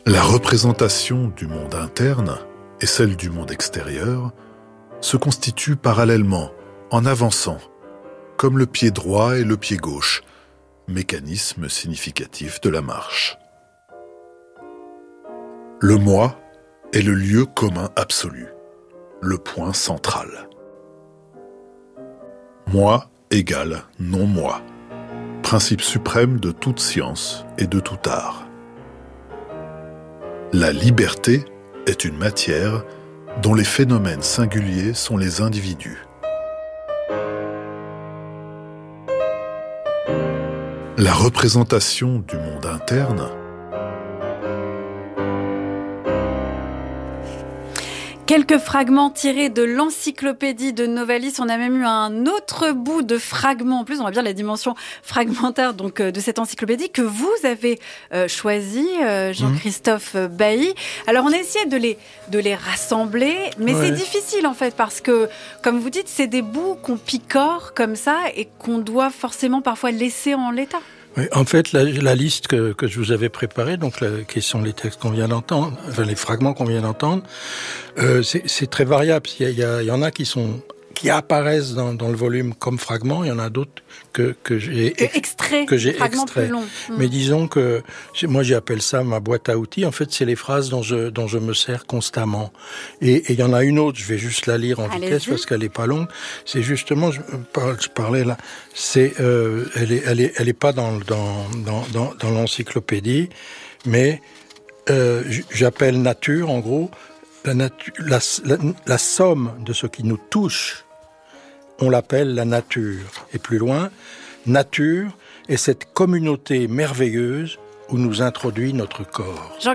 La représentation du monde interne et celle du monde extérieur se constituent parallèlement, en avançant, comme le pied droit et le pied gauche, mécanisme significatif de la marche. Le moi est le lieu commun absolu, le point central. Moi égale non-moi, principe suprême de toute science et de tout art. La liberté est une matière dont les phénomènes singuliers sont les individus. La représentation du monde interne Quelques fragments tirés de l'encyclopédie de Novalis. On a même eu un autre bout de fragment. En plus, on voit bien la dimension fragmentaire donc, de cette encyclopédie que vous avez choisi, Jean-Christophe Bailly. Alors, on a essayé de les rassembler, mais c'est difficile en fait parce que, comme vous dites, c'est des bouts qu'on picore comme ça et qu'on doit forcément parfois laisser en l'état. Oui, en fait, la liste que je vous avais préparée, donc qui sont les textes qu'on vient d'entendre, enfin les fragments qu'on vient d'entendre, c'est très variable. Il y en a qui apparaissent dans le volume comme fragments, il y en a d'autres que j'ai extraits. Mais disons que moi j'appelle ça ma boîte à outils. En fait, c'est les phrases dont je me sers constamment. Et il y en a une autre, je vais juste la lire en vitesse parce qu'elle est pas longue. C'est justement, je parlais là, elle est pas dans l'encyclopédie, mais j'appelle nature en gros la somme de ce qui nous touche. On l'appelle la nature. Et plus loin, nature est cette communauté merveilleuse où nous introduit notre corps.